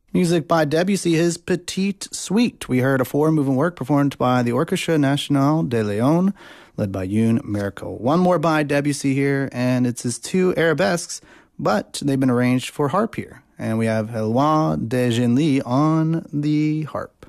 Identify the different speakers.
Speaker 1: Music by Debussy, his Petite Suite. We heard a four-movement work performed by the Orchestre National de Lyon, led by Youn Miracle. One more by Debussy here, and it's his two arabesques, but they've been arranged for harp here. And we have Éloi de Genlis on the harp.